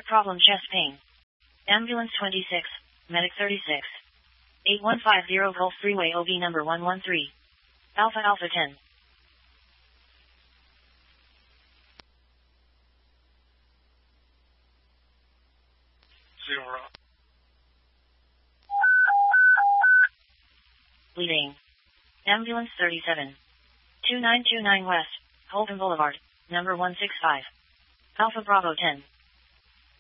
Heart problem, chest pain. Ambulance 26, Medic 36. 8150 Gulf Freeway OB number 113. Alpha Alpha 10. Zero. Bleeding. Ambulance 37. 2929 West, Holcomb Boulevard, number 165. Alpha Bravo 10.